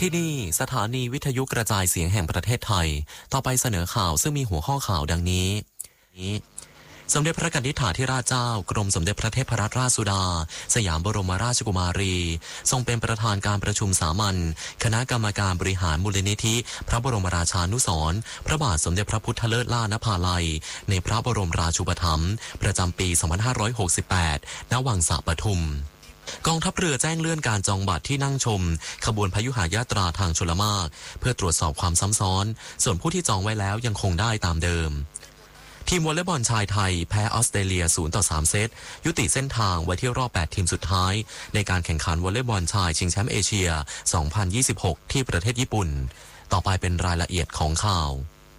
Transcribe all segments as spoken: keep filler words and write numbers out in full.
ที่นี่สถานีวิทยุกระจายเสียงแห่งประเทศไทยต่อไปเสนอข่าวซึ่งมีหัวข้อข่าวดังนี้สมเด็จพระกนิษฐาธิราชเจ้ากรมสมเด็จพระเทพรัตนราชสุดาสยามบรมราชกุมารีทรงเป็นประธานการประชุมสามัญคณะกรรมการบริหารมูลนิธิพระบรมราชานุสรณ์พระบาทสมเด็จพระพุทธเลิศล่านภาลัยในพระบรมราชูปถัมภ์ประจำปี สองพันห้าร้อยหกสิบแปด ณ วังสะปทุมกองทัพเรือแจ้งเลื่อนการจองบัตรที่นั่งชมขบวนพยุหญาตราทางชลมารเพื่อตรวจสอบความซ้ำซ้อนส่วนผู้ที่จองไว้แล้วยังคงได้ตามเดิมทีมวอลเลย์บอลชายไทยแพ้ออสเตรเลีย ศูนย์ต่อสาม เซตยุติเส้นทางไว้ที่รอบแปดทีมสุดท้ายในการแข่งขันวอลเลย์บอลชายชิงแชมป์เอเชีย สองพันยี่สิบหก ที่ประเทศญี่ปุ่นต่อไปเป็นรายละเอียดของข่าว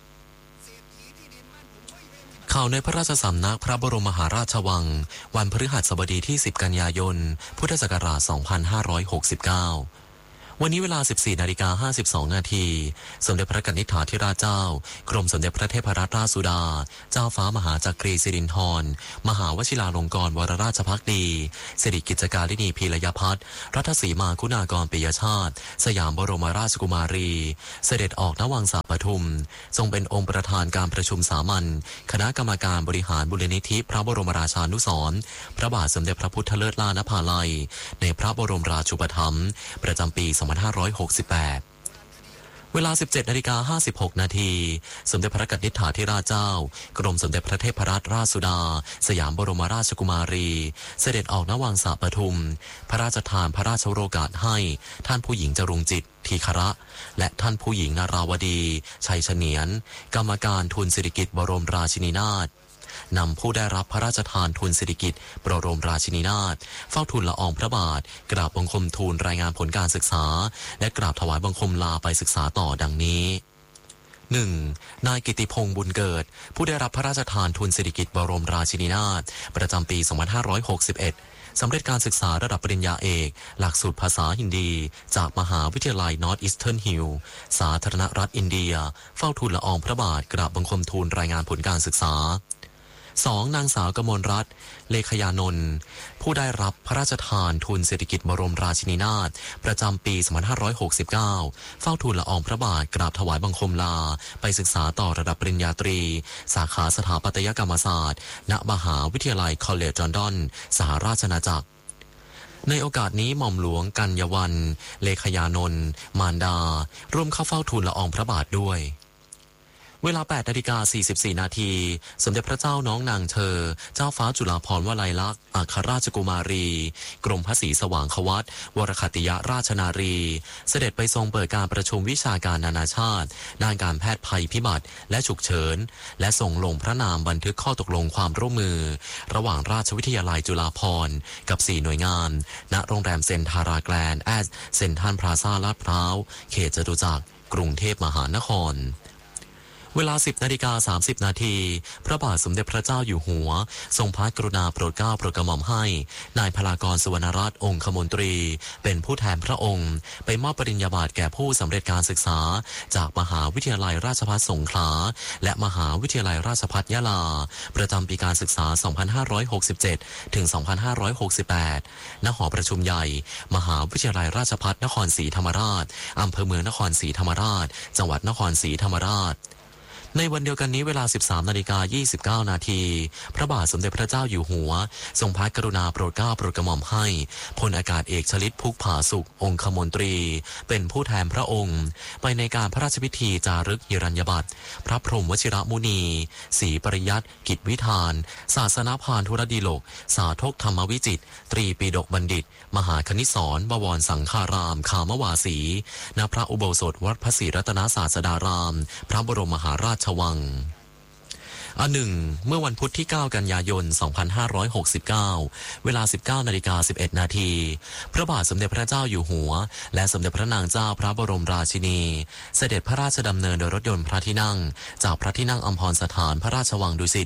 ข่าวในพระราชสำนักพระบรมมหาราชวังวันพฤหัสบดีที่สิบกันยายนพุทธศักราชสองพันห้าร้อยหกสิบเก้าวันนี้เวลา สิบสี่นาฬิกาห้าสิบสอง นาทีสมเด็จพระกนิษฐาธิราชเจ้ากรมสมเด็จพระเทพรัตนราชสุดาเจ้าฟ้ามหาจักรีสิรินธรมหาวชิราลงกรณ์วรราชภักดีสิริกิจการินีพีรยพัฒน์รัตสีมาคุณากรปิยชาติสยามบรมราชกุมารีเสด็จออกณวังสะปทุมทรงเป็นองค์ประธานการประชุมสามัญคณะกรรมการบริหารมูลนิธิพระบรมราชานุสรณ์พระบาทสมเด็จพระพุทธเลิศล่านภาลัยในพระบรมราชูปถัมภ์ประจำปีสองพันห้าร้อยหกสิบแปดเวลา สิบเจ็ดนาฬิกาห้าสิบหก นาทีสมเด็จพระกนิษฐาธิราชเจ้ากรมสมเด็จพระเทพรัตนราชสุดาสยามบรมราชกุมารีเสด็จออกณวังสะปทุมพระราชทานพระราชโอกาสให้ท่านผู้หญิงจรุงจิตทีคระและท่านผู้หญิงนาราวดีชัยเฉนียนกรรมการทุนสิริกิติ์บรมราชินีนาถนำผู้ได้รับพระราชทานทุนสิริกิติ์บรมราชินีนาถเฝ้าทูลละอองพระบาทกราบบังคมทูลรายงานผลการศึกษาและกราบถวายบังคมลาไปศึกษาต่อดังนี้ หนึ่ง. นายกิติพงษ์บุญเกิดผู้ได้รับพระราชทานทุนสิริกิติ์บรมราชินีนาถประจำปี สองพันห้าร้อยหกสิบเอ็ดสำเร็จการศึกษาระดับปริญญาเอกหลักสูตรภาษาฮินดีจากมหาวิทยาลัย North Eastern Hill สาธารณรัฐอินเดียเฝ้าทูลละอองพระบาทกราบบังคมทูลรายงานผลการศึกษาสอง. นางสาวกมลรัตน์เลขยานนท์ผู้ได้รับพระราชทานทุนเศรษฐกิจบรมราชินีนาถประจำปี สองพันห้าร้อยหกสิบเก้า เฝ้าทูลละอองพระบาทกราบถวายบังคมลาไปศึกษาต่อระดับปริญญาตรีสาขาสถาปัตยกรรมศาสตร์ณมหาวิทยาลัยคอลเลจจอนดอนสหราชอาณาจักรในโอกาสนี้หม่อมหลวงกัญญวรรณเลขยานนท์มารดาร่วมเข้าเฝ้าทูลละอองพระบาทด้วยเวลา แปดนาฬิกาสี่สิบสี่ นาทีสมเด็จพระเจ้าน้องนางเธอเจ้าฟ้าจุฬาภรณ์วลัยลักษณ์อัครราชกุมารีกรมพระศรีสว่างควัตรวรคัตติยราชนารีเสด็จไปทรงเปิดการประชุมวิชาการนานาชาติด้านการแพทย์ภัยพิบัติและฉุกเฉินและทรงลงพระนามบันทึกข้อตกลงความร่วมมือระหว่างราชวิทยาลัยจุฬาภรณ์กับสี่หน่วยงานณโรงแรมเซ็นทาราแกรนด์แอสเซ็นทรัลพลาซ่าลาดพร้าวเขตจตุจักรกรุงเทพมหานครเวลา สิบนาฬิกาสามสิบ นาทีพระบาทสมเด็จพระเจ้าอยู่หัวทรงพระกรุณาโปรดเกล้าโปรดกระหม่อมให้นายพลากรสุวรรณรัตน์องคมนตรีเป็นผู้แทนพระองค์ไปมอบปริญญาบัตรแก่ผู้สำเร็จการศึกษาจากมหาวิทยาลัยราชภัฏสงขลาและมหาวิทยาลัยราชภัฏยะลาประจำปีการศึกษา สองพันห้าร้อยหกสิบเจ็ด ถึง สองพันห้าร้อยหกสิบแปด ณ หอประชุมใหญ่มหาวิทยาลัยราชภัฏนครศรีธรรมราชอำเภอเมืองนครศรีธรรมราชจังหวัดนครศรีธรรมราชในวันเดียวกันนี้เวลา สิบสามนาฬิกายี่สิบเก้า นาทีพระบาทสมเด็จพระเจ้าอยู่หัวทรงพระกรุณาโปรดเกล้าโปรดกระหม่อมให้พลอากาศเอกชลิตพุกผาสุของคมนตรีเป็นผู้แทนพระองค์ไปในการพระราชพิธีจารึกหิรัญญบัตรพระพรหมวชิรมุนีศรีปริยัติกิจวิธานศาสนพานธุรดีโลกสาธกธรรมวิจิตรตรีปีดกบัณฑิตมหาคณิศรบวรสังฆารามคามวาสีณพระอุโบสถวัดพระศรีรัตนศาสดารามพระบรมมหาราชวังอันหนึ่งเมื่อวันพุธที่เก้ากันยายนสองพันห้าร้อยหกสิบเก้าเวลา สิบเก้านาฬิกาสิบเอ็ด นาทีพระบาทสมเด็จพระเจ้าอยู่หัวและสมเด็จพระนางเจ้าพระบรมราชินีเสด็จพระราชดำเนินโดยรถยนต์พระที่นั่งจากพระที่นั่งอัมพรสถานพระราชวังดุสิต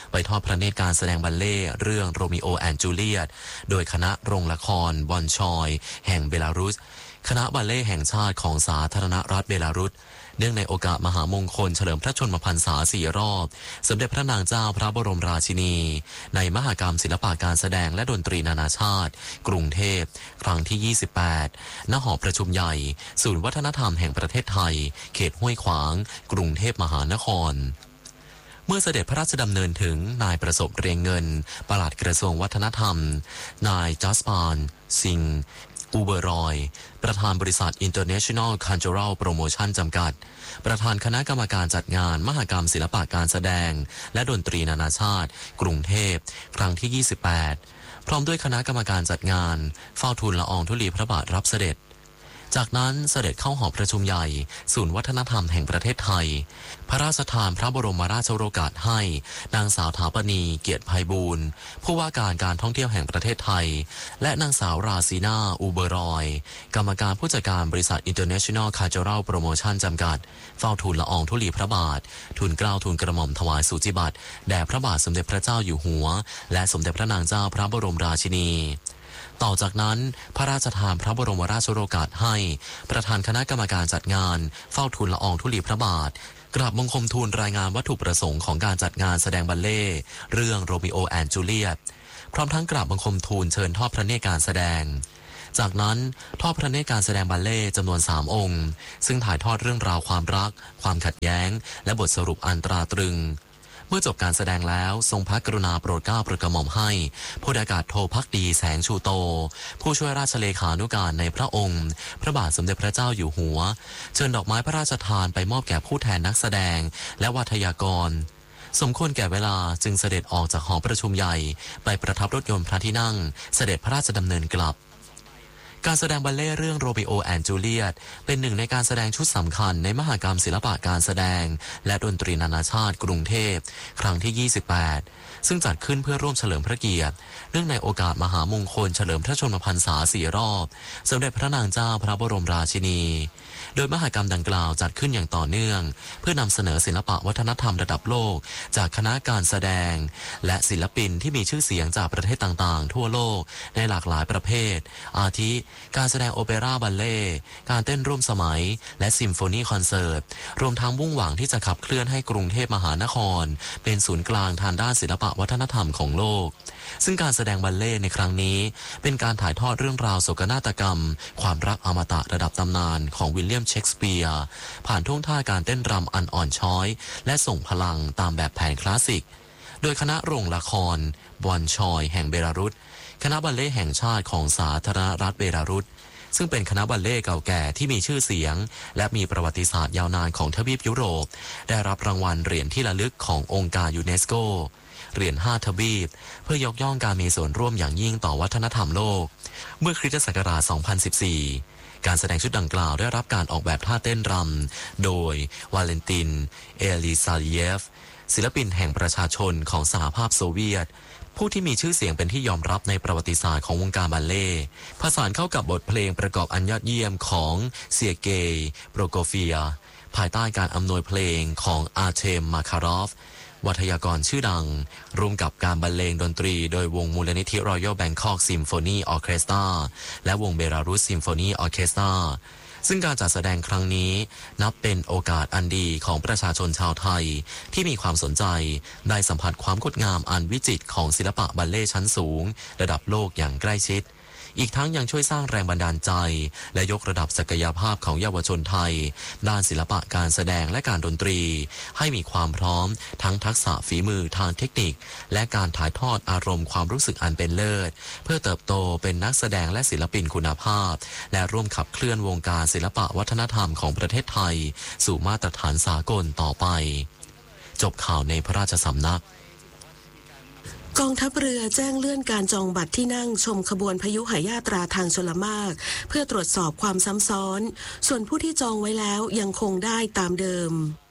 ไปทอดพระเนตรการแสดงบัลเล่ต์เรื่องโรมิโอแอนด์จูเลียตโดยคณะโรงละครบอนชอยแห่งเบลารุสคณะบัลเล่ต์แห่งชาติของสาธารณรัฐเบลารุสเนื่องในโอกาสมหามงคลเฉลิมพระชนมพรรษาสี่รอบสมเด็จพระนางเจ้าพระบรมราชินีในมหกรรมศิลปะการแสดงและดนตรีนานาชาติกรุงเทพครั้งที่ยี่สิบแปดณหอประชุมใหญ่ศูนย์วัฒนธรรมแห่งประเทศไทยเขตห้วยขวางกรุงเทพมหานครเมื่อเสด็จพระราชดำเนินถึงนายประสบเรียงเงินปลัดกระทรวงวัฒนธรรมนายจัสปานซิงอูเบอรอยประธานบริษัท International Cultural Promotion จำกัดประธานคณะกรรมการจัดงานมหกรรมศิลปะการแสดงและดนตรีนานาชาติกรุงเทพครั้งที่ยี่สิบแปดพร้อมด้วยคณะกรรมการจัดงานเฝ้าทูลละอองธุลีพระบาทรับเสด็จจากนั้นเสด็จเข้าหอประชุมใหญ่ศูนย์วัฒนธรรมแห่งประเทศไทยพระราชทานพระบรมราชโองการให้นางสาวถาปณีเกียรติไพบูลย์ผู้ว่าการการท่องเที่ยวแห่งประเทศไทยและนางสาวราซีนาอูเบอรอยกรรมการผู้จัดการบริษัท International Cultural Promotion จำกัดเฝ้าทูลละอองธุลีพระบาททูลเกล้าทูลกระหม่อมถวายสูจิบัตรแด่พระบาทสมเด็จพระเจ้าอยู่หัวและสมเด็จพระนางเจ้าพระบรมราชินีต่อจากนั้นพระราชทานพระบรมราชโองการให้ประธานคณะกรรมการจัดงานเฝ้าทูลละอองธุลีพระบาทกราบบังคมทูลรายงานวัตถุประสงค์ของการจัดงานแสดงบัลเล่ต์เรื่องโรมิโอแอนด์จูเลียตพร้อมทั้งกราบบังคมทูลเชิญทอดพระเนตรการแสดงจากนั้นทอดพระเนตรการแสดงบัลเล่ต์จำนวนสามองค์ซึ่งถ่ายทอดเรื่องราวความรักความขัดแย้งและบทสรุปอันตราตรึงเมื่อจบการแสดงแล้วทรงพระกรุณาโปรดเกล้าโปรดกระหม่อมให้พลอากาศโทภักดีแสงชูโตผู้ช่วยราชเลขานุการในพระองค์พระบาทสมเด็จพระเจ้าอยู่หัวเชิญดอกไม้พระราชทานไปมอบแก่ผู้แทนนักแสดงและวัทยากรสมควรแก่เวลาจึงเสด็จออกจากหอประชุมใหญ่ไปประทับรถยนต์พระที่นั่งเสด็จพระราชดำเนินกลับการแสดงบัลเล่ต์เรื่องโรมิโอแอนด์จูเลียตเป็นหนึ่งในการแสดงชุดสำคัญในมหกรรมศิลปะการแสดงและดนตรีนานาชาติกรุงเทพครั้งที่ยี่สิบแปดซึ่งจัดขึ้นเพื่อร่วมเฉลิมพระเกียรติเนื่องในโอกาสมหามงคลเฉลิมพระชนมพรรษาสี่รอบสมเด็จพระนางเจ้าพระบรมราชินีโดยมหกรรมดังกล่าวจัดขึ้นอย่างต่อเนื่องเพื่อนำเสนอศิลปะวัฒนธรรมระดับโลกจากคณะการแสดงและศิลปินที่มีชื่อเสียงจากประเทศต่างๆทั่วโลกในหลากหลายประเภทอาทิการแสดงโอเปร่าบัลเล่ต์การเต้นร่วมสมัยและซิมโฟนีคอนเสิร์ตรวมทั้งมุ่งหวังที่จะขับเคลื่อนให้กรุงเทพมหานครเป็นศูนย์กลางทางด้านศิลปะวัฒนธรรมของโลกซึ่งการแสดงบัลเล่ต์ในครั้งนี้เป็นการถ่ายทอดเรื่องราวโศกนาฏกรรมความรักอมตะระดับตำนานของวิลเลียมเชกสเปียร์ผ่านท่วงท่าการเต้นรำอันอ่อนช้อยและส่งพลังตามแบบแผนคลาสสิกโดยคณะโรงละครบอนชอยแห่งเบลารุสคณะบัลเล่ต์แห่งชาติของสาธารณรัฐเบลารุสซึ่งเป็นคณะบัลเล่ต์เก่าแก่ที่มีชื่อเสียงและมีประวัติศาสตร์ยาวนานของทวีปยุโรปได้รับรางวัลเหรียญที่ระลึกขององค์การยูเนสโกเหรียญห้าทวีปเพื่อยกย่องการมีส่วนร่วมอย่างยิ่งต่อวัฒนธรรมโลกเมื่อคริสตศักราชสองพันสิบสี่การแสดงชุดดังกล่าวได้รับการออกแบบท่าเต้นรำโดยวาเลนตินเอลิซาเยฟศิลปินแห่งประชาชนของสหภาพโซเวียตผู้ที่มีชื่อเสียงเป็นที่ยอมรับในประวัติศาสตร์ของวงการบัลเล่ต์ผสานเข้ากับบทเพลงประกอบอันยอดเยี่ยมของเซียเกย์โปรโกเฟียภายใต้การอำนวยเพลงของอาร์เทมมาคารอฟวัทยากรชื่อดังร่วมกับการบรรเลงดนตรีโดยวงมูลนิธิ Royal Bangkok Symphony Orchestra และวงเบลารุส Symphony Orchestra ซึ่งการจัดแสดงครั้งนี้นับเป็นโอกาสอันดีของประชาชนชาวไทยที่มีความสนใจได้สัมผัสความงดงามอันวิจิตรของศิลปะบัลเล่ต์ชั้นสูงระดับโลกอย่างใกล้ชิดอีกทั้งยังช่วยสร้างแรงบันดาลใจและยกระดับศักยภาพของเยาวชนไทยด้านศิลปะการแสดงและการดนตรีให้มีความพร้อมทั้งทักษะฝีมือทางเทคนิคและการถ่ายทอดอารมณ์ความรู้สึกอันเป็นเลิศเพื่อเติบโตเป็นนักแสดงและศิลปินคุณภาพและร่วมขับเคลื่อนวงการศิลปะวัฒนธรรมของประเทศไทยสู่มาตรฐานสากลต่อไปจบข่าวในพระราชสำนักกองทัพเรือแจ้งเลื่อนการจองบัตรที่นั่งชมขบวนพยุหยาตราทางชลมารเพื่อตรวจสอบความซ้ำซ้อนส่วนผู้ที่จองไว้แล้วยังคงได้ตามเดิม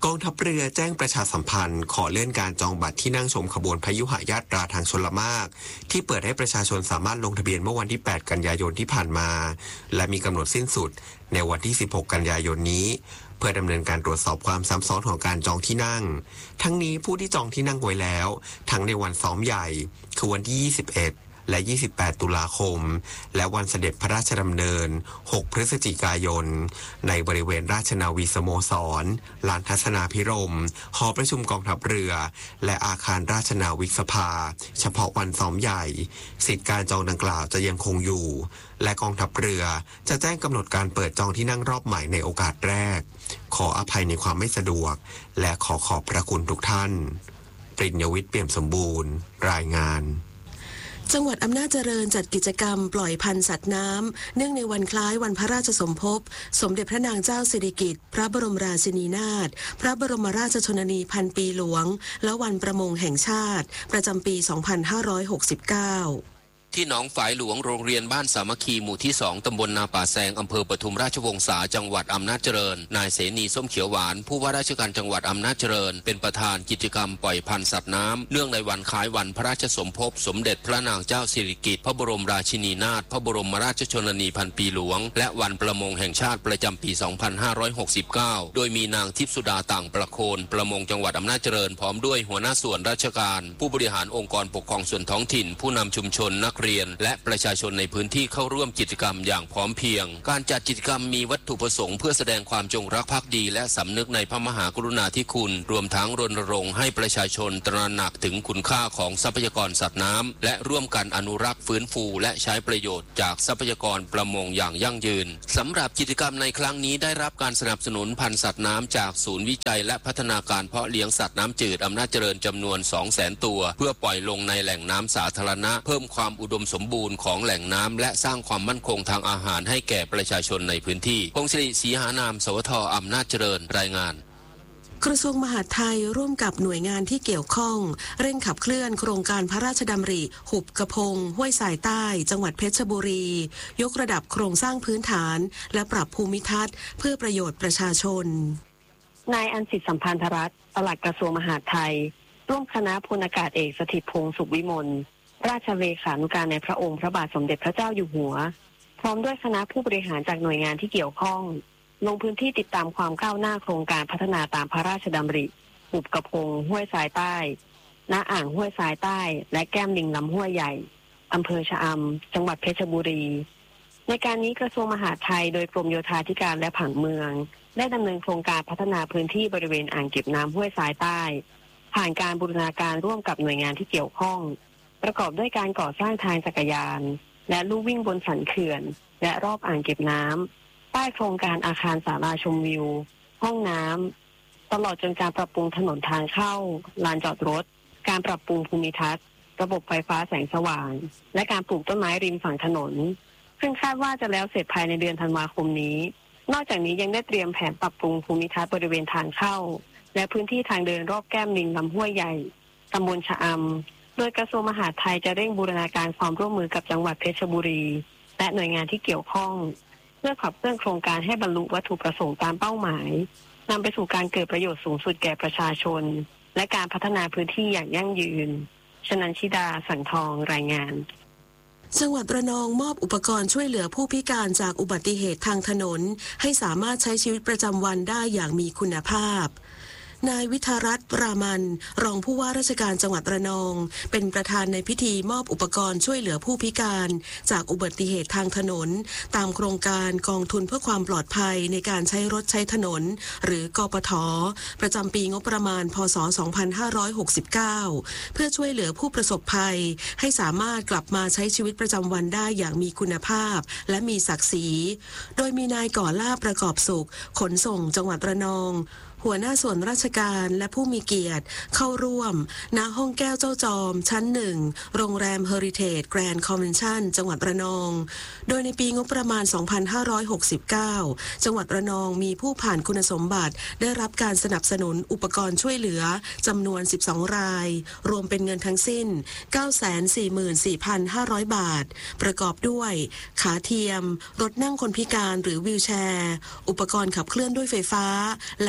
กองทัพเรือแจ้งประชาสัมพันธ์ขอเลื่อนการจองบัตรที่นั่งชมขบวนพยุหยาตราทางชลมารที่เปิดให้ประชาชนสามารถลงทะเบียนเมื่อวันที่แปดกันยายนที่ผ่านมาและมีกำหนดสิ้นสุดในวันที่สิบหกกันยายนนี้เพื่อดำเนินการตรวจสอบความซ้ำซ้อนของการจองที่นั่งทั้งนี้ผู้ที่จองที่นั่งไว้แล้วทั้งในวันซ้อมใหญ่คือวันที่ยี่สิบเอ็ดและยี่สิบแปดตุลาคมและวันเสด็จพระราชดำเนินหกพฤศจิกายนในบริเวณราชนาวีสโมสรลานทัศนาภิรมย์หอประชุมกองทัพเรือและอาคารราชนาวิกสภาเฉพาะวันซ้อมใหญ่สิทธิการจองดังกล่าวจะยังคงอยู่และกองทัพเรือจะแจ้งกำหนดการเปิดจองที่นั่งรอบใหม่ในโอกาสแรกขออภัยในความไม่สะดวกและขอขอบพระคุณทุกท่านปริญญวิทย์เปี่ยมสมบูรณ์รายงานจังหวัดอำนาจเจริญจัดกิจกรรมปล่อยพันธุ์สัตว์น้ำเนื่องในวันคล้ายวันพระราชสมภพสมเด็จพระนางเจ้าสิริกิติ์พระบรมราชินีนาถพระบรมราชชนนีพันปีหลวงและวันประมงแห่งชาติประจำปี สองพันห้าร้อยหกสิบเก้าที่หนองฝายหลวงโรงเรียนบ้านสามัคคีหมู่ที่สองตำบลนาป่าแซงอำเภอปทุมราชวงศาจังหวัดอำนาจเจริญนายเสนีส้มเขียวหวานผู้ว่าราชการจังหวัดอำนาจเจริญเป็นประธานกิจกรรมปล่อยพันธุ์สัตว์น้ำเนื่องในวันคล้ายวันพระราชสมภพสมเด็จพระนางเจ้าสิริกิติ์พระบรมราชินีนาถพระบรมราชชนนีพันปีหลวงและวันประมงแห่งชาติประจำปี สองพันห้าร้อยหกสิบเก้า โดยมีนางทิพย์สุดาต่างประโคนประมงจังหวัดอำนาจเจริญพร้อมด้วยหัวหน้าส่วนราชการผู้บริหารองค์กรปกครองส่วนท้องถิ่นผู้นำชุมชนนักเรียนและประประชาชนในพื้นที่เข้าร่วมกิจกรรมอย่างพร้อมเพรียงการจัดกิจกรรมมีวัตถุประสงค์เพื่อแสดงความจงรักภักดีและสำนึกในพระมหากรุณาธิคุณรวมทั้งรณรงค์ให้ประชาชนตระหนักถึงคุณค่าของทรัพยากรสัตว์น้ำและร่วมกันอนุรักษ์ฟื้นฟูและใช้ประโยชน์จากทรัพยากรประมงอย่างยั่งยืนสำหรับกิจกรรมในครั้งนี้ได้รับการสนับสนุนพันธุ์สัตว์น้ำจากศูนย์วิจัยและพัฒนาการเพาะเลี้ยงสัตว์น้ำจืดอำนาจเจริญจำนวน สองแสน ตัวเพื่อปล่อยลงในแหล่งน้ำสาธารณะเพิ่มความอุดมสมบูรณ์ของแหล่งน้ำและสร้างความมั่นคงทางอาหารให้แก่ประชาชนในพื้นที่พงศิริศรีหานามสวทอำนาจเจริญรายงานกระทรวงมหาดไทยร่วมกับหน่วยงานที่เกี่ยวข้องเร่งขับเคลื่อนโครงการพระราชดำริหุบกระพงห้วยสายใต้จังหวัดเพชรบุรียกระดับโครงสร้างพื้นฐานและปรับภูมิทัศน์เพื่อประโยชน์ประชาชนนายอัญสิทธิ์สัมพันธรัตน์ปลัดกระทรวงมหาดไทยร่วมคณะพลอากาศเอกสถิตพงษ์สุขวิมลราชเลขานุการในพระองค์พระบาทสมเด็จพระเจ้าอยู่หัวพร้อมด้วยคณะผู้บริหารจากหน่วยงานที่เกี่ยวข้องลงพื้นที่ติดตามความก้าวหน้าโครงการพัฒนาตามพระราชดำริหุบกระพงห้วยสายใต้ณอ่างห้วยสายใต้และแก้มลิงลำห้วยใหญ่อำเภอชะอำจังหวัดเพชรบุรีในการนี้กระทรวงมหาดไทยโดยกรมโยธาธิการและผังเมืองได้ดำเนินโครงการพัฒนาพื้นที่บริเวณอ่างเก็บน้ำห้วยสายใต้ผ่านการบูรณาการร่วมกับหน่วยงานที่เกี่ยวข้องประกอบด้วยการก่อสร้างทางจักรยานและลู่วิ่งบนสันเขื่อนและรอบอ่างเก็บน้ำใต้โครงการอาคารศาลาชมวิวห้องน้ำตลอดจนการปรับปรุงถนนทางเข้าลานจอดรถการปรับปรุงภูมิทัศน์ระบบไฟฟ้าแสงสว่างและการปลูกต้นไม้ริมฝั่งถนนซึ่งคาดว่าจะแล้วเสร็จภายในเดือนธันวาคมนี้นอกจากนี้ยังได้เตรียมแผนปรับปรุงภูมิทัศน์บริเวณทางเข้าและพื้นที่ทางเดินรอบแก้มลิงลำห้วยใหญ่ตำบลชะอำโดยกระทรวงมหาดไทยจะเร่งบูรณาการความร่วมมือกับจังหวัดเพชรบุรีและหน่วยงานที่เกี่ยวข้องเพื่อขับเคลื่อนโครงการให้บรรลุวัตถุประสงค์ตามเป้าหมายนำไปสู่การเกิดประโยชน์สูงสุดแก่ประชาชนและการพัฒนาพื้นที่อย่างยั่งยืนชนันชิดาสังทองรายงานจังหวัดระนองมอบอุปกรณ์ช่วยเหลือผู้พิการจากอุบัติเหตุทางถนนให้สามารถใช้ชีวิตประจำวันได้อย่างมีคุณภาพนายวิทารัตน์รามันรองผู้ว่าราชการจังหวัดระนองเป็นประธานในพิธีมอบอุปกรณ์ช่วยเหลือผู้พิการจากอุบัติเหตุทางถนนตามโครงการกองทุนเพื่อความปลอดภัยในการใช้รถใช้ถนนหรือกปท.ประจำปีงบประมาณพ.ศ. สองพันห้าร้อยหกสิบเก้าเพื่อช่วยเหลือผู้ประสบภัยให้สามารถกลับมาใช้ชีวิตประจำวันได้อย่างมีคุณภาพและมีศักดิ์ศรีโดยมีนายก่อล่าประกอบสุขขนส่งจังหวัดระนองหัวหน้าส่วนราชการและผู้มีเกียรติเข้าร่วมณห้องแก้วเจ้าจอมชั้นหนึ่งโรงแรมเฮอริเทจแกรนด์คอนเวนชั่นจังหวัดระนองโดยในปีงบประมาณ สองพันห้าร้อยหกสิบเก้า จังหวัดระนองมีผู้ผ่านคุณสมบัติได้รับการสนับสนุนอุปกรณ์ช่วยเหลือจำนวนสิบสองรายรวมเป็นเงินทั้งสิ้น เก้าแสนสี่หมื่นสี่พันห้าร้อย บาทประกอบด้วยขาเทียมรถนั่งคนพิการหรือวีลแชร์อุปกรณ์ขับเคลื่อนด้วยไฟฟ้าและเบาะรอง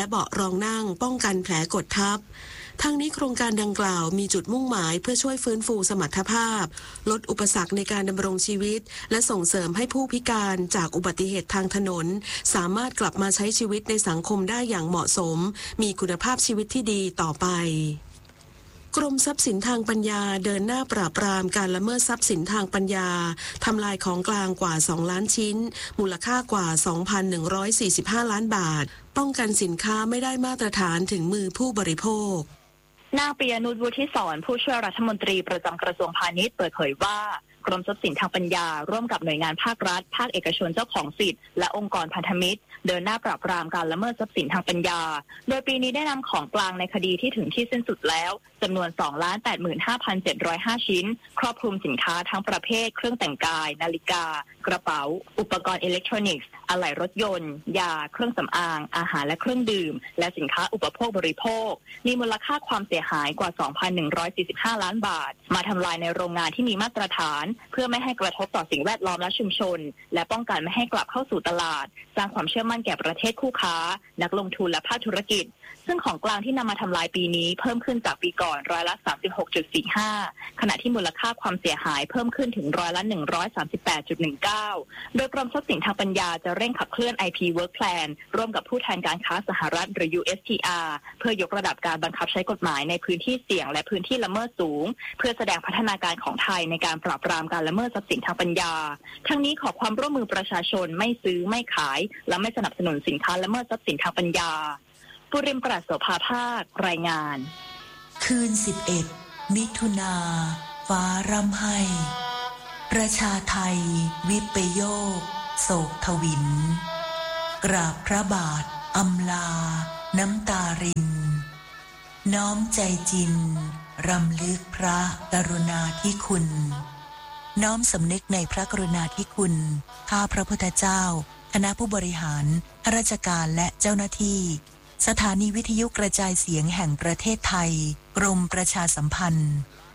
องนั่งป้องกันแผลกดทับทั้งนี้โครงการดังกล่าวมีจุดมุ่งหมายเพื่อช่วยฟื้นฟูสมรรถภาพลดอุปสรรคในการดำรงชีวิตและส่งเสริมให้ผู้พิการจากอุบัติเหตุทางถนนสามารถกลับมาใช้ชีวิตในสังคมได้อย่างเหมาะสมมีคุณภาพชีวิตที่ดีต่อไปกรมทรัพย์สินทางปัญญาเดินหน้าปราบปรามการละเมิดทรัพย์สินทางปัญญาทำลายของกลางกว่าสองล้านชิ้นมูลค่ากว่า สองพันหนึ่งร้อยสี่สิบห้า ล้านบาทป้องกันสินค้าไม่ได้มาตรฐานถึงมือผู้บริโภคนางปิยนุช วุฒิศรผู้ช่วยรัฐมนตรีประจำกระทรวงพาณิชย์เปิดเผยว่ากรมทรัพย์สินทางปัญญาร่วมกับหน่วยงานภาครัฐภาคเอกชนเจ้าของสิทธิ์และองค์กรพันธมิตรเดินหน้าปราบปรามการละเมิดทรัพย์สินทางปัญญาโดยปีนี้ได้นำของกลางในคดีที่ถึงที่สิ้นสุดแล้วจำนวน สองล้านแปดหมื่นห้าพันเจ็ดร้อยห้า ชิ้นครอบคลุมสินค้าทั้งประเภทเครื่องแต่งกายนาฬิกากระเป๋าอุปกรณ์อิเล็กทรอนิกส์อะไหล่รถยนต์ยาเครื่องสำอางอาหารและเครื่องดื่มและสินค้าอุปโภคบริโภคมีมูลค่าความเสียหายกว่า สองพันหนึ่งร้อยสี่สิบห้า ล้านบาทมาทำลายในโรงงานที่มีมาตรฐานเพื่อไม่ให้กระทบต่อสิ่งแวดล้อมและชุมชนและป้องกันไม่ให้กลับเข้าสู่ตลาดสร้างความเชื่อมั่นแก่ประเทศคู่ค้านักลงทุนและภาคธุรกิจซึ่งของกลางที่นำมาทำลายปีนี้เพิ่มขึ้นจากปีก่อนร้อยละ สามสิบหกจุดสี่ห้า ขณะที่มูลค่าความเสียหายเพิ่มขึ้นถึงร้อยละ หนึ่งร้อยสามสิบแปดจุดหนึ่งเก้า โดยกรมทรัพย์สินทางปัญญาจะเร่งขับเคลื่อน ไอ พี Work Plan ร่วมกับผู้แทนการค้าสหรัฐหรือ ยู เอส ที อาร์ เพื่อยกระดับการบังคับใช้กฎหมายในพื้นที่เสี่ยงและพื้นที่ละเมิดสูงเพื่อแสดงพัฒนาการของไทยในการปราบปรามการละเมิดทรัพย์สินทางปัญญาทั้งนี้ขอความร่วมมือประชาชนไม่ซื้อไม่ขายและไม่สนับสนุนสินค้าละเมิดทรัพย์สินทางปัญญาปุริมปราศโสภาภาครายงานคืนสิบเอ็ดมิถุนาฟ้าร่ำไห้ประชาไทยวิปโยคโศกทวินกราบพระบาทอำลาน้ำตารินน้อมใจจินรำลึกพระกรุณาธิคุณน้อมสำนึกในพระกรุณาธิคุณข้าพระพุทธเจ้าคณะผู้บริหารข้าราชการและเจ้าหน้าที่สถานีวิทยุกระจายเสียงแห่งประเทศไทยกรมประชาสัมพันธ์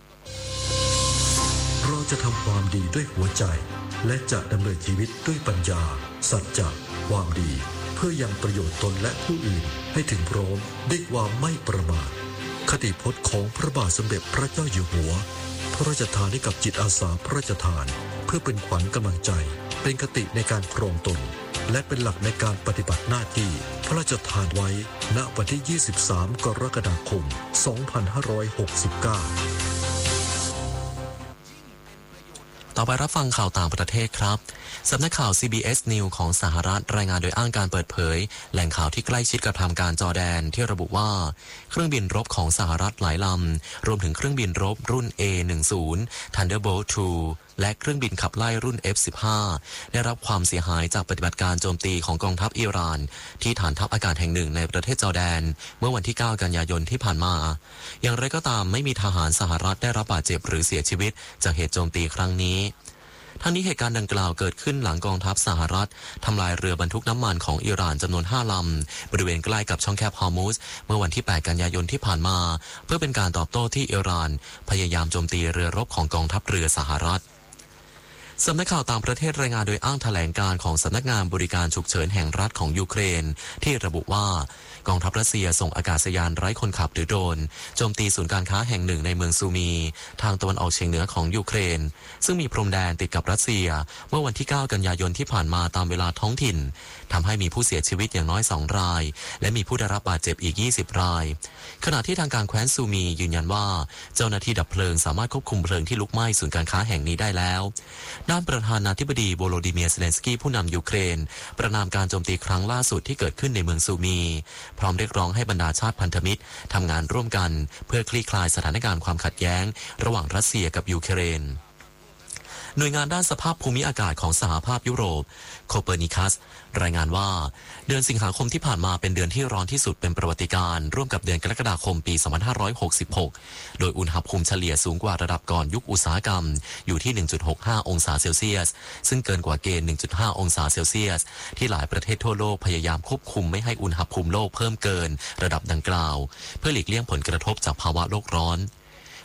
เราจะทำความดีด้วยหัวใจและจะดำเนินชีวิตด้วยปัญญาสัจจะความดีเพื่อยังประโยชน์ตนและผู้อื่นให้ถึงพร้อมด้วยความไม่ประมาทคติพจน์ของพระบาทสมเด็จพระเจ้าอยู่หัวพระราชทานให้กับจิตอาสาพระราชทานเพื่อเป็นขวัญกำลังใจเป็นคติในการครองตนและเป็นหลักในการปฏิบัติหน้าที่พระราชทานไว้ณวันที่ยี่สิบสามกรกฎาคมสองพันห้าร้อยหกสิบเก้าต่อไปรับฟังข่าวต่างประเทศครับสำนักข่าว ซี บี เอส News ของสหรัฐรายงานโดยอ้างการเปิดเผยแหล่งข่าวที่ใกล้ชิดกับทางการจอร์แดนที่ระบุว่าเครื่องบินรบของสหรัฐหลายลำรวมถึงเครื่องบินรบรุ่น เอ หนึ่งสิบ Thunderbolt ทู และเครื่องบินขับไล่รุ่น เอฟ สิบห้า ได้รับความเสียหายจากปฏิบัติการโจมตีของกองทัพอิหร่านที่ฐานทัพอากาศแห่งหนึ่งในประเทศจอร์แดนเมื่อวันที่เก้ากันยายนที่ผ่านมาอย่างไรก็ตามไม่มีทหารสหรัฐได้รับบาดเจ็บหรือเสียชีวิตจากเหตุโจมตีครั้งนี้ทั้งนี้เหตุการณ์ดังกล่าวเกิดขึ้นหลังกองทัพสหรัฐทำลายเรือบรรทุกน้ำมันของอิหร่านจำนวนห้าลำบริเวณใกล้กับช่องแคบฮอร์มุซเมื่อวันที่แปดกันยายนที่ผ่านมาเพื่อเป็นการตอบโต้ที่อิหร่านพยายามโจมตีเรือรบของกองทัพเรือสหรัฐสำนักข่าวต่างประเทศรายงานโดยอ้างแถลงการของสำนักงานบริการฉุกเฉินแห่งรัฐของยูเครนที่ระบุว่ากองทัพรัสเซียส่งอากาศยานไร้คนขับหรือโดรนโจมตีศูนย์การค้าแห่งหนึ่งในเมืองซูมีทางตะวันออกเฉียงเหนือของยูเครนซึ่งมีพรมแดนติดกับรัสเซียเมื่อวันที่เก้ากันยายนที่ผ่านมาตามเวลาท้องถิ่นทำให้มีผู้เสียชีวิตอย่างน้อยสองรายและมีผู้ได้รับบาดเจ็บอีกยี่สิบรายขณะที่ทางการแคว้นซูมียืนยันว่าเจ้าหน้าที่ดับเพลิงสามารถควบคุมเพลิงที่ลุกไหม้ศูนย์การค้าแห่งนี้ได้แล้วด้านประธานาธิบดีโวโลดิเมียร์เซเลนสกี้ผู้นำยูเครนประณามการโจมตีครั้งล่าสุดที่เกิดขึ้นในเมืองซูมีพร้อมเรียกร้องให้บรรดาชาติพันธมิตรทำงานร่วมกันเพื่อคลี่คลายสถานการณ์ความขัดแย้งระหว่างรัสเซียกับยูเครนหน่วยงานด้านสภาพภูมิอากาศของสหภาพยุโรปโคเปอร์นิคัสรายงานว่าเดือนสิงหาคมที่ผ่านมาเป็นเดือนที่ร้อนที่สุดเป็นประวัติการณ์ร่วมกับเดือนกรกฎาคมปีสองพันห้าร้อยหกสิบหกโดยอุณหภูมิเฉลี่ยสูงกว่าระดับก่อนยุคอุตสาหกรรมอยู่ที่ หนึ่งจุดหกห้า องศาเซลเซียสซึ่งเกินกว่าเกณฑ์ หนึ่งจุดห้า องศาเซลเซียสที่หลายประเทศทั่วโลกพยายามควบคุมไม่ให้อุณหภูมิโลกเพิ่มเกินระดับดังกล่าวเพื่อหลีกเลี่ยงผลกระทบจากภาวะโลกร้อน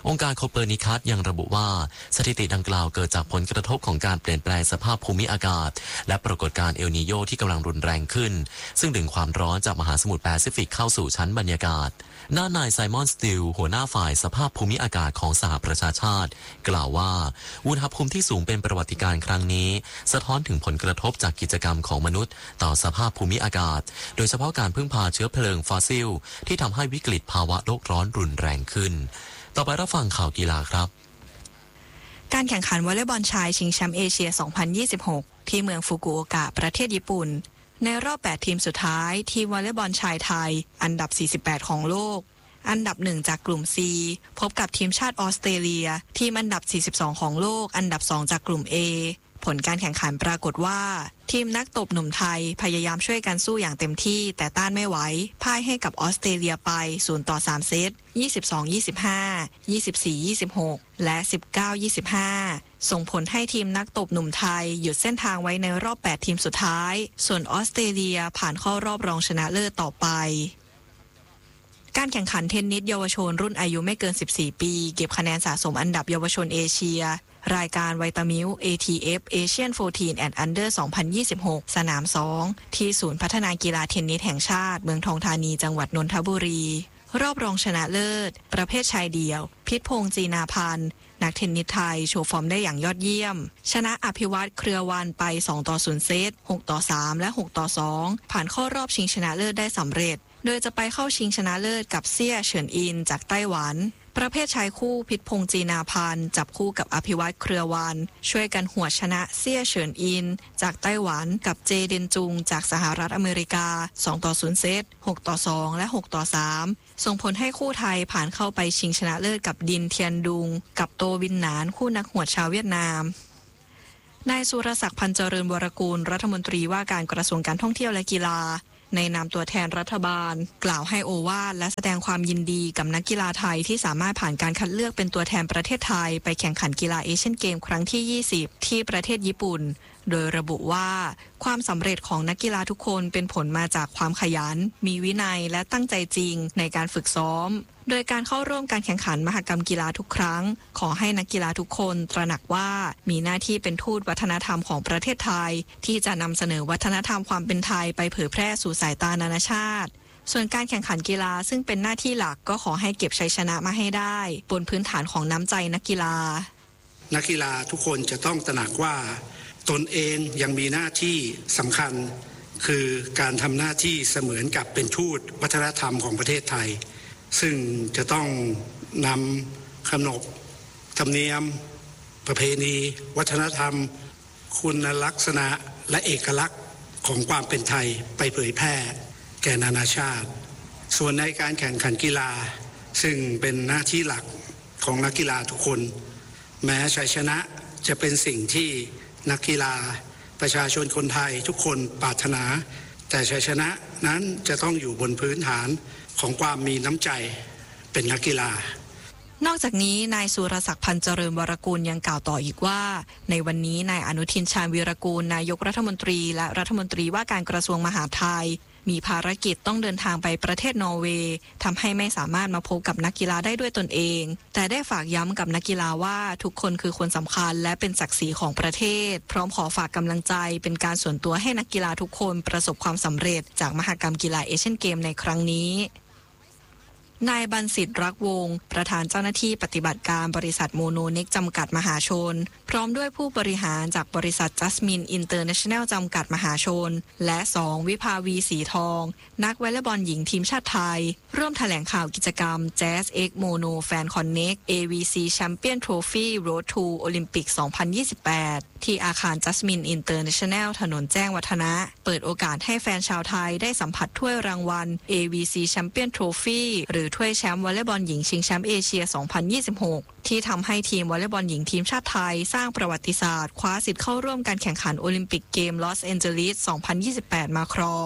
องค์การโคเปอร์นิคัสยังระบุว่าสถิติดังกล่าวเกิดจากผลกระทบของการเปลี่ยนแปลงสภาพภูมิอากาศและปรากฏการณ์เอลนีโญที่กำลังรุนแรงขึ้นซึ่งดึงความร้อนจากมหาสมุทรแปซิฟิกเข้าสู่ชั้นบรรยากาศด้านนายไซมอนสติลหัวหน้าฝ่ายสภาพภูมิอากาศของสหประชาชาติกล่าวว่าอุณหภูมิที่สูงเป็นประวัติการณ์ครั้งนี้สะท้อนถึงผลกระทบจากกิจกรรมของมนุษย์ต่อสภาพภูมิอากาศโดยเฉพาะการพึ่งพาเชื้อเพลิงฟอสซิลที่ทำให้วิกฤตภาวะโลกร้อนรุนแรงขึ้นต่อไปรับฟังข่าวกีฬาครับการแข่งขันวอลเลย์บอลชายชิงแชมป์เอเชีย สองพันยี่สิบหก ที่เมืองฟุกุโอกะประเทศญี่ปุ่นในรอบแปดทีมสุดท้ายทีมวอลเลย์บอลชายไทยอันดับสี่สิบแปดของโลกอันดับหนึ่งจากกลุ่ม C พบกับทีมชาติออสเตรเลียทีมอันดับสี่สิบสองของโลกอันดับสองจากกลุ่ม A ผลการแข่งขันปรากฏว่าทีมนักตบหนุ่มไทยพยายามช่วยกันสู้อย่างเต็มที่แต่ต้านไม่ไหวพ่ายให้กับออสเตรเลียไปศูนย์ต่อสามเซต ยี่สิบสอง ยี่สิบห้า ยี่สิบสี่ ยี่สิบหก และ สิบเก้า ยี่สิบห้า ส่งผลให้ทีมนักตบหนุ่มไทยหยุดเส้นทางไว้ในรอบแปดทีมสุดท้ายส่วนออสเตรเลียผ่านเข้ารอบรองชนะเลิศต่อไปการแข่งขันเทนนิสเยาวชนรุ่นอายุไม่เกินสิบสี่ปีเก็บคะแนนสะสมอันดับเยาวชนเอเชียรายการไวตามิล เอ ที เอฟ Asian สิบสี่ and Under สองพันยี่สิบหก สนามสองที่ศูนย์พัฒนากีฬาเทนนิสแห่งชาติเมืองทองธานีจังหวัดนนทบุรีรอบรองชนะเลิศประเภทชายเดี่ยวพิษพงษ์จีนาพันธ์นักเทนนิสไทยโชว์ฟอร์มได้อย่างยอดเยี่ยมชนะอภิวัตรเครือวันไปสองต่อศูนย์เซต หกต่อสาม และหกต่อสองผ่านเข้ารอบชิงชนะเลิศได้สำเร็จโดยจะไปเข้าชิงชนะเลิศกับเซี่ยเฉินอินจากไต้หวันประเภทชายคู่พิษพงษ์จีนาพันธ์จับคู่กับอภิวัตรเครือวันช่วยกันหวดชนะเซี่ยเฉินอินจากไต้หวันกับเจเดนจุงจากสหรัฐอเมริกาสองต่อศูนย์เซต หกต่อสอง และหกต่อสามส่งผลให้คู่ไทยผ่านเข้าไปชิงชนะเลิศกับดินเทียนดุงกับโตวินหนานคู่นักหวดชาวเวียดนามนายสุรศักดิ์พันธ์เจริญวรกูลรัฐมนตรีว่าการกระทรวงการท่องเที่ยวและกีฬาในนามตัวแทนรัฐบาลกล่าวให้โอวาทและแสดงความยินดีกับนักกีฬาไทยที่สามารถผ่านการคัดเลือกเป็นตัวแทนประเทศไทยไปแข่งขันกีฬาเอเชียนเกมครั้งที่ยี่สิบที่ประเทศญี่ปุ่นโดยระบุว่าความสำเร็จของนักกีฬาทุกคนเป็นผลมาจากความขยันมีวินัยและตั้งใจจริงในการฝึกซ้อมโดยการเข้าร่วมการแข่งขันมหกรรมกีฬาทุกครั้งขอให้นักกีฬาทุกคนตระหนักว่ามีหน้าที่เป็นทูตวัฒนธรรมของประเทศไทยที่จะนำเสนอวัฒนธรรมความเป็นไทยไปเผยแพร่สู่สายตานานาชาติส่วนการแข่งขันกีฬาซึ่งเป็นหน้าที่หลักก็ขอให้เก็บชัยชนะมาให้ได้บนพื้นฐานของน้ำใจนักกีฬานักกีฬาทุกคนจะต้องตระหนักว่าตนเองยังมีหน้าที่สำคัญคือการทำหน้าที่เสมือนกับเป็นทูตวัฒนธรรมของประเทศไทยซึ่งจะต้องนำขนบธรรมเนียมประเพณีวัฒนธรรมคุณลักษณะและเอกลักษณ์ของความเป็นไทยไปเผยแพร่แก่นานาชาติส่วนในการแข่งขันกีฬาซึ่งเป็นหน้าที่หลักของนักกีฬาทุกคนแม้ชัยชนะจะเป็นสิ่งที่นักกีฬาประชาชนคนไทยทุกคนปรารถนาแต่ชัยชนะนั้นจะต้องอยู่บนพื้นฐานของความมีน้ำใจเป็นนักกีฬานอกจากนี้นายสุรศักดิ์พันธ์เจริญวรกูลยังกล่าวต่ออีกว่าในวันนี้นายอนุทินชาญวีรกูลนายกรัฐมนตรีและรัฐมนตรีว่าการกระทรวงมหาดไทยมีภารกิจต้องเดินทางไปประเทศนอร์เวย์ทำให้ไม่สามารถมาพบกับนักกีฬาได้ด้วยตนเองแต่ได้ฝากย้ำกับนักกีฬาว่าทุกคนคือคนสำคัญและเป็นศักดิ์ศรีของประเทศพร้อมขอฝากกำลังใจเป็นการส่วนตัวให้นักกีฬาทุกคนประสบความสำเร็จจากมหกรรมกีฬาเอเชียนเกมในครั้งนี้นายบัณฑิตรักวงศ์ประธานเจ้าหน้าที่ปฏิบัติการบริษัทโมโนเน็กจำกัดมหาชนพร้อมด้วยผู้บริหารจากบริษัทจัสมินอินเตอร์เนชั่นแนลจำกัดมหาชนและสองวิภาวีสีทองนักวอลเลย์บอลหญิงทีมชาติไทยร่วมแถลงข่าวกิจกรรม Jazz X Mono Fan Connect เอ วี ซี Champion Trophy Road to Olympic สองพันยี่สิบแปดที่อาคารจัสมินอินเตอร์เนชั่นแนลถนนแจ้งวัฒนะเปิดโอกาสให้แฟนชาวไทยได้สัมผัสถ้วยรางวัล เอ วี ซี Champion Trophy หรือถ้วยแชมป์วอลเลย์บอลหญิงชิงแชมป์เอเชีย สองพันยี่สิบหก ที่ทำให้ทีมวอลเลย์บอลหญิงทีมชาติไทยสร้างประวัติศาสตร์คว้าสิทธิ์เข้าร่วมการแข่งขันโอลิมปิกเกมลอสแอนเจลิส สองพันยี่สิบแปดมาครอง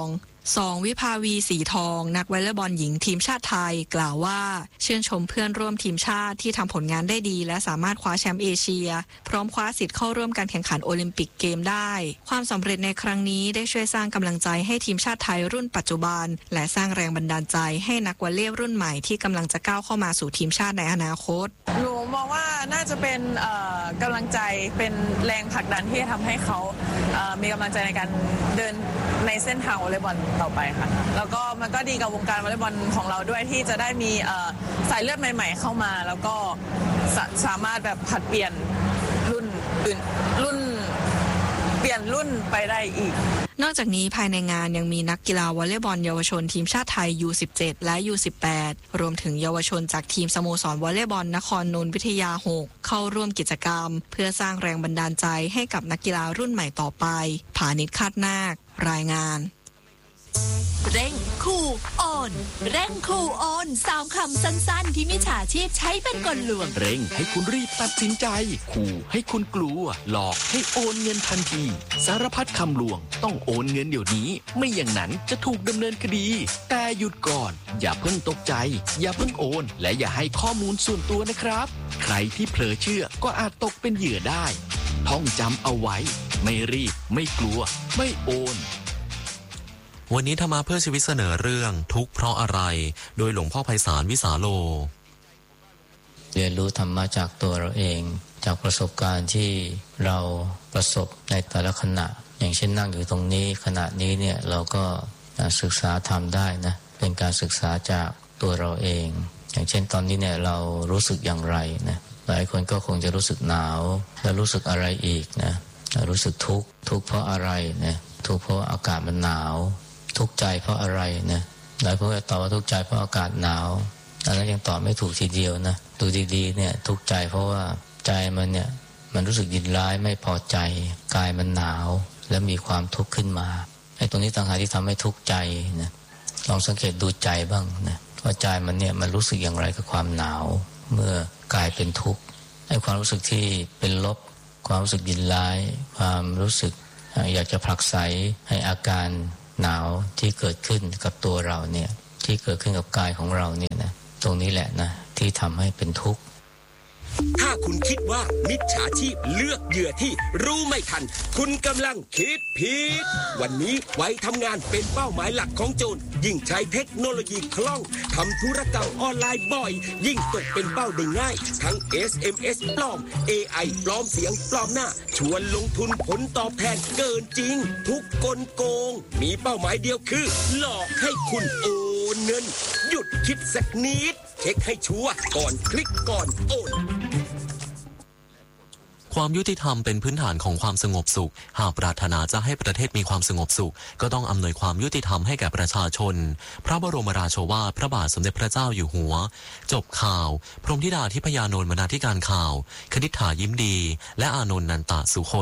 สองวิภาวีสีทองนักวอลเลย์บอลหญิงทีมชาติไทยกล่าวว่าชื่นชมเพื่อนร่วมทีมชาติที่ทำผลงานได้ดีและสามารถคว้าแชมป์เอเชียพร้อมคว้าสิทธิ์เข้าร่วมการแข่งขันโอลิมปิกเกมได้ความสำเร็จในครั้งนี้ได้ช่วยสร้างกำลังใจให้ทีมชาติไทยรุ่นปัจจุบันและสร้างแรงบันดาลใจให้นักวอลเลย์รุ่นใหม่ที่กำลังจะก้าวเข้ามาสู่ทีมชาติในอนาคตหนูมองว่าน่าจะเป็นกำลังใจเป็นแรงผลักดันที่ทำให้เขามีกำลังใจในการเดินในเส้นทางวอลเลย์บอลต่อไปค่ะแล้วก็มันก็ดีกับวงการวอลเลย์บอลของเราด้วยที่จะได้มีสายเลือดใหม่ๆเข้ามาแล้วก็ส, สามารถแบบผลัดเปลี่ยนรุ่นอื่นรุ่นเปลี่ยนรุ่นไปได้อีกนอกจากนี้ภายในงานยังมีนักกีฬาวอลเลย์บอลเยาวชนทีมชาติไทย ยู สิบเจ็ด และ ยู สิบแปด รวมถึงเยาวชนจากทีมสโมสรวอลเลย์บอลนครนนท์วิทยาหกเข้าร่วมกิจกรรมเพื่อสร้างแรงบันดาลใจให้กับนักกีฬารุ่นใหม่ต่อไปผานิช คาดนาครายงานเร่งคู่โอนเร่งคู่โอนสามคำสั้นๆที่มิจฉาชีพใช้เป็นกลลวงเร่งให้คุณรีบตัดสินใจขู่ให้คุณกลัวหลอกให้โอนเงินทันทีสารพัดคำลวงต้องโอนเงินเดี๋ยวนี้ไม่อย่างนั้นจะถูกดำเนินคดีแต่หยุดก่อนอย่าเพิ่งตกใจอย่าเพิ่งโอนและอย่าให้ข้อมูลส่วนตัวนะครับใครที่เผลอเชื่อก็อาจตกเป็นเหยื่อได้ท่องจำเอาไว้ไม่รีบไม่กลัวไม่โอนวันนี้ธรรมะเพื่อชีวิตเสนอเรื่องทุกข์เพราะอะไรโดยหลวงพ่อไพศาลวิสาโลเรียนรู้ธรรมะจากตัวเราเองจากประสบการณ์ที่เราประสบในแต่ละขณะอย่างเช่นนั่งอยู่ตรงนี้ขณะนี้เนี่ยเราก็ศึกษาธรรมได้นะเป็นการศึกษาจากตัวเราเองอย่างเช่นตอนนี้เนี่ยเรารู้สึกอย่างไรนะหลายคนก็คงจะรู้สึกหนาวแล้วรู้สึกอะไรอีกนะรู้สึกทุกข์ทุกข์เพราะอะไรนะทุกข์เพราะอากาศมันหนาวทุกข์ใจเพราะอะไรนะหลายคนก็ตอบว่าทุกข์ใจเพราะอากาศหนาวอันนั้นยังตอบไม่ถูกทีเดียวนะดูดีๆเนี่ยทุกข์ใจเพราะว่าใจมันเนี่ยมันรู้สึกยินร้ายไม่พอใจกายมันหนาวแล้วมีความทุกข์ขึ้นมาไอ้ตรงนี้ต่างหากที่ทำให้ทุกข์ใจนะลองสังเกตดูใจบ้างนะว่าใจมันเนี่ยมันรู้สึกอย่างไรกับความหนาวเมื่อกายเป็นทุกข์ไอ้ความรู้สึกที่เป็นลบความรู้สึกยินร้ายความรู้สึกอยากจะผลักไสให้อาการหนาวที่เกิดขึ้นกับตัวเราเนี่ยที่เกิดขึ้นกับกายของเราเนี่ยนะตรงนี้แหละนะที่ทำให้เป็นทุกข์ถ้าคุณคิดว่ามิจฉาชีพเลือกเหยื่อที่รู้ไม่ทันคุณกำลังคิดผิดวันนี้ไว้ทำงานเป็นเป้าหมายหลักของโจรยิ่งใช้เทคโนโลยีคล่องทำธุรกรรมออนไลน์บ่อยยิ่งตกเป็นเป้าได้ง่ายทั้ง เอส เอ็ม เอส ปลอม เอ ไอ ปลอมเสียงปลอมหน้าชวนลงทุนผลตอบแทนเกินจริงทุกกลโกงมีเป้าหมายเดียวคือหลอกให้คุณโอนเงินหยุดคิดสักนิดเช็คให้ชัวร์ก่อนคลิกก่อนโอนความยุติธรรมเป็นพื้นฐานของความสงบสุขหากปรารถนาจะให้ประเทศมีความสงบสุขก็ต้องอำนวยความยุติธรรมให้แก่ประชาชนพระบรมราโชวาทพระบาทสมเด็จพระเจ้าอยู่หัวจบข่าวพรหมธิดาทิพยานนท์บรรณาธิการข่าวคณิษฐายิ้มดีและอานนท์นันตะสุคน